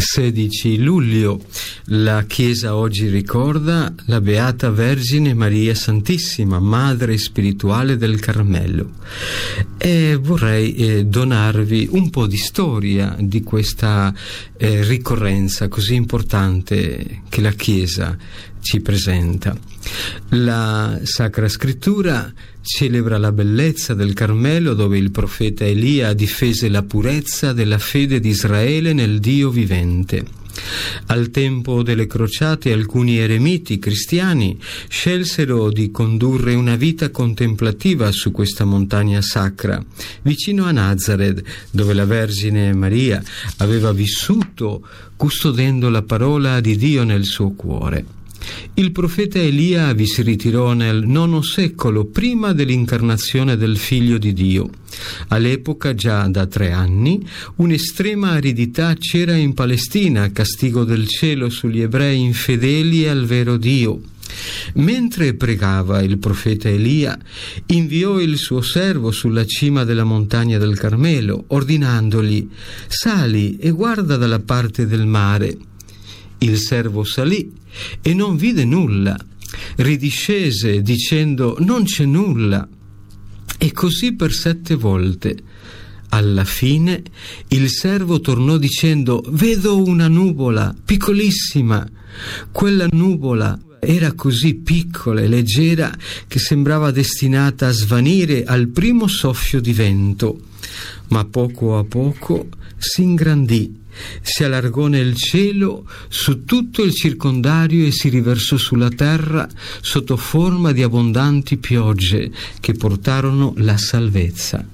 16 luglio la Chiesa oggi ricorda la Beata Vergine Maria Santissima, Madre spirituale del Carmelo, e vorrei donarvi un po' di storia di questa ricorrenza così importante che la Chiesa ci presenta. La Sacra Scrittura celebra la bellezza del Carmelo, dove il profeta Elia difese la purezza della fede di Israele nel Dio vivente. Al tempo delle crociate alcuni eremiti cristiani scelsero di condurre una vita contemplativa su questa montagna sacra, vicino a Nazareth, dove la Vergine Maria aveva vissuto custodendo la parola di Dio nel suo cuore. Il profeta Elia vi si ritirò nel IX secolo, prima dell'incarnazione del Figlio di Dio. All'epoca, già da 3 anni, un'estrema aridità c'era in Palestina, castigo del cielo sugli ebrei infedeli al vero Dio. Mentre pregava il profeta Elia, inviò il suo servo sulla cima della montagna del Carmelo, ordinandogli: «Sali e guarda dalla parte del mare». Il servo salì e non vide nulla. Ridiscese dicendo: «Non c'è nulla». E così per 7 volte. Alla fine il servo tornò dicendo: «Vedo una nuvola piccolissima». Quella nuvola era così piccola e leggera che sembrava destinata a svanire al primo soffio di vento, ma poco a poco si ingrandì, si allargò nel cielo su tutto il circondario e si riversò sulla terra sotto forma di abbondanti piogge che portarono la salvezza.